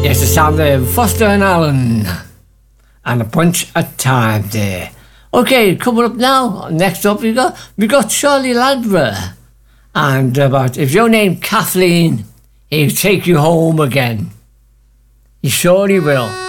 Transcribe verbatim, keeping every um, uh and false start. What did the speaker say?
Yes, the sound there, Foster and Allen. And a bunch of time there. Okay, coming up now. Next up, we got we got Charlie Landra, and about if your name Kathleen, he'll take you home again. He surely will.